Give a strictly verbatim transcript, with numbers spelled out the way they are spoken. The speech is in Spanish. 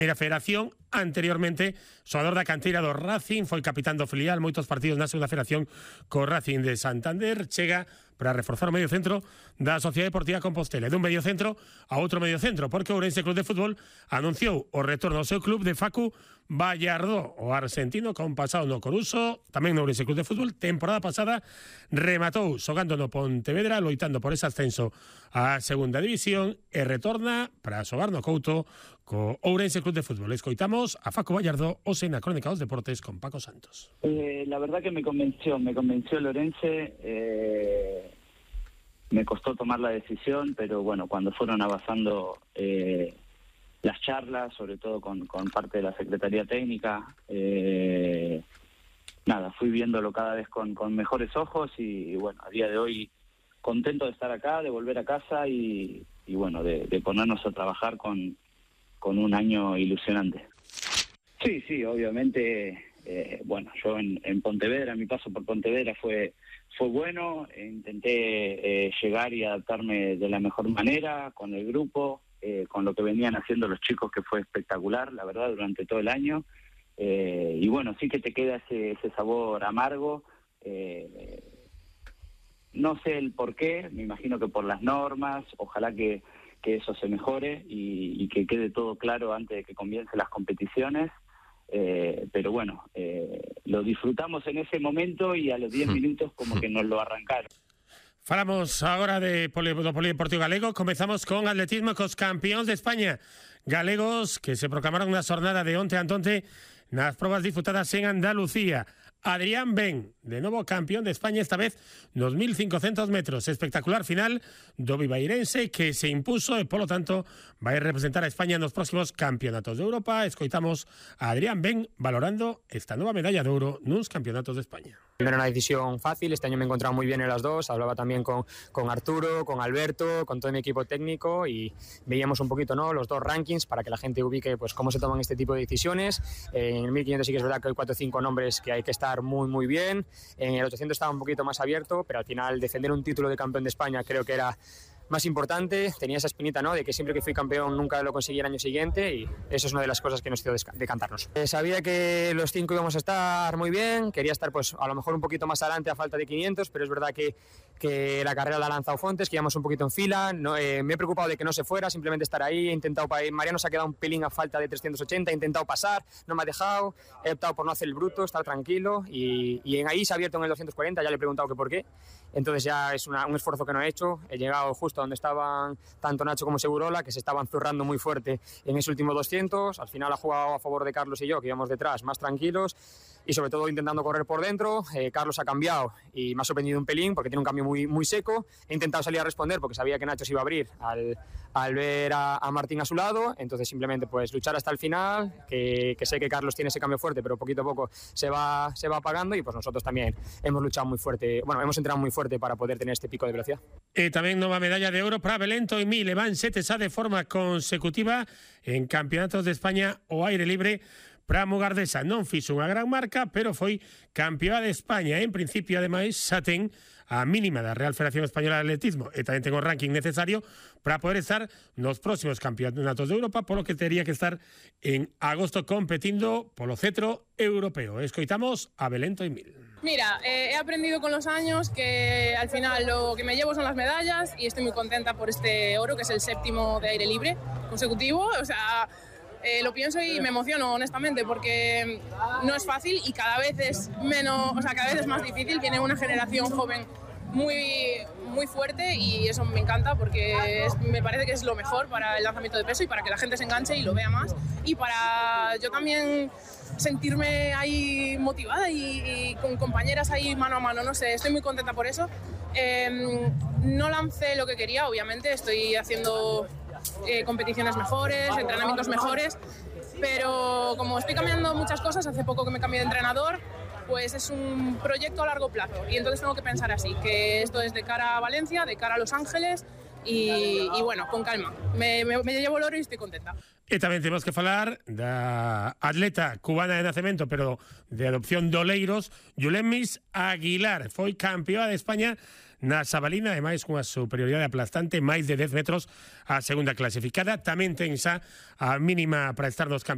Era Federación, anteriormente xogador da canteira do Racing, foi capitán do filial, moitos partidos na segunda federación co Racing de Santander, chega para reforzar o medio centro da Sociedade Deportiva Compostela, dun medio centro a outro medio centro, porque o Ourense Club de Fútbol anunciou o retorno ao seu club de Facu Vallardó, o argentino con pasado no Coruso, tamén no Ourense Club de Fútbol, temporada pasada rematou xogando no Pontevedra, loitando por ese ascenso á segunda división e retorna para xogar no Couto co Ourense Club de Fútbol. Escoitamos a Facu Vallardó, hoxe na Crónica dos Deportes con Paco Santos. Eh, la verdad que me convenció, me convenció el Ourense, eh, me costó tomar la decisión, pero bueno, cuando fueron avanzando eh, las charlas, sobre todo con, con parte de la Secretaría Técnica, eh, nada, fui viéndolo cada vez con, con mejores ojos y, y bueno, a día de hoy contento de estar acá, de volver a casa y, y bueno, de, de ponernos a trabajar con, con un año ilusionante. Sí, sí, obviamente, eh, bueno, yo en, en Pontevedra, mi paso por Pontevedra fue fue bueno, eh, intenté eh, llegar y adaptarme de la mejor manera con el grupo, eh, con lo que venían haciendo los chicos, que fue espectacular, la verdad, durante todo el año, eh, y bueno, sí que te queda ese, ese sabor amargo, eh, no sé el por qué, me imagino que por las normas, ojalá que, que eso se mejore y, y que quede todo claro antes de que comiencen las competiciones. Eh, pero bueno, eh, lo disfrutamos en ese momento y a los diez minutos como que nos lo arrancaron. Falamos agora de poli, do Polideportivo Galego. Comezamos con atletismo cos campeóns de España galegos que se proclamaron na xornada de onte a onte nas probas disputadas en Andalucía. Adrián Ben, de novo campeón de España, esta vez nos mil cincocentos metros. Espectacular final do vivairense que se impuso e, polo tanto, vai representar a España nos próximos campeonatos de Europa. Escoitamos a Adrián Ben valorando esta nova medalla de ouro nuns campeonatos de España. No era una decisión fácil, este año me he encontrado muy bien en las dos, hablaba también con, con Arturo, con Alberto, con todo mi equipo técnico y veíamos un poquito, ¿no?, los dos rankings para que la gente ubique pues cómo se toman este tipo de decisiones. En el mil quinientos sí que es verdad que hay cuatro o cinco nombres que hay que estar muy muy bien, en el ochocientos estaba un poquito más abierto, pero al final defender un título de campeón de España creo que era más importante, tenía esa espinita, ¿no?, de que siempre que fui campeón nunca lo conseguí el año siguiente y eso es una de las cosas que nos hizo decantarnos. Eh, sabía que los cinco íbamos a estar muy bien, quería estar pues a lo mejor un poquito más adelante a falta de quinientos, pero es verdad que, que la carrera la ha lanzado Fontes, que íbamos un poquito en fila, no, eh, me he preocupado de que no se fuera, simplemente estar ahí, he intentado, Mariano se ha quedado un pelín a falta de trescientos ochenta, he intentado pasar, no me ha dejado, he optado por no hacer el bruto, estar tranquilo y, y en ahí se ha abierto en el doscientos cuarenta, ya le he preguntado que por qué, entonces ya es una, un esfuerzo que no he hecho, he llegado justo donde estaban tanto Nacho como Segurola, que se estaban zurrando muy fuerte en ese último doscientos, al final ha jugado a favor de Carlos y yo, que íbamos detrás más tranquilos y sobre todo intentando correr por dentro. eh, Carlos ha cambiado y me ha sorprendido un pelín porque tiene un cambio muy, muy seco, he intentado salir a responder porque sabía que Nacho se iba a abrir al, al ver a, a Martín a su lado, entonces simplemente pues luchar hasta el final, que, que sé que Carlos tiene ese cambio fuerte pero poquito a poco se va, se va apagando y pues nosotros también hemos luchado muy fuerte, bueno, hemos entrenado muy fuerte para poder tener este pico de velocidad. E tamén nova medalla de ouro para Belén Toimil, e van sete xa de forma consecutiva en campeonatos de España o aire libre para Mugardesa. Non fixo unha gran marca, pero foi campeoa de España. En principio, ademais, xa ten a mínima da Real Federación Española de Atletismo e tamén ten o ranking necesario para poder estar nos próximos campeonatos de Europa, polo que teria que estar en agosto competindo polo cetro europeo. Escoitamos a Belén Toimil. Mira, eh, he aprendido con los años que al final lo que me llevo son las medallas y estoy muy contenta por este oro, que es el séptimo de aire libre consecutivo. O sea, eh, lo pienso y me emociono honestamente porque no es fácil y cada vez es menos, o sea, cada vez es más difícil. Viene una generación joven muy, muy fuerte y eso me encanta porque es, me parece que es lo mejor para el lanzamiento de peso y para que la gente se enganche y lo vea más y para yo también sentirme ahí motivada y, y con compañeras ahí mano a mano, no sé, estoy muy contenta por eso. Eh, no lancé lo que quería, obviamente, estoy haciendo eh, competiciones mejores, entrenamientos mejores, pero como estoy cambiando muchas cosas, hace poco que me cambié de entrenador, pues es un proyecto a largo plazo y entonces tengo que pensar así, que esto es de cara a Valencia, de cara a Los Ángeles y, y bueno, con calma. Me, me, me llevo el oro y estoy contenta. E tamén temos que falar da atleta cubana de nacemento, pero de adopción de Oleiros, Yulemis Aguilar. Foi campeoa de España na Sabalina, ademais cunha superioridade aplastante, máis de dez metros a segunda clasificada. Tamén ten xa a mínima para estar nos campeonatos